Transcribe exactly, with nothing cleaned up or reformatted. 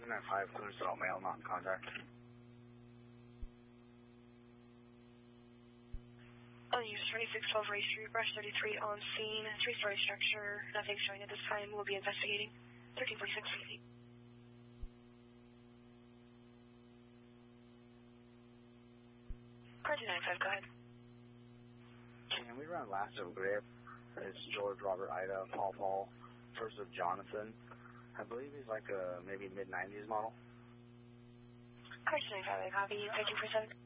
seven nine five, clear Settle Mail, not in contact. On use twenty-six twelve Ray Street, brush thirty-three on scene, three-story structure, nothing showing at this time. We'll be investigating. thirteen forty-six feet. Car two nine five, go ahead. Can we run last of grip? It's George, Robert, Ida, Paul, Paul, first of Jonathan. I believe he's like a maybe mid nineties model. Car two nine five, I copy. thirteen forty-seven.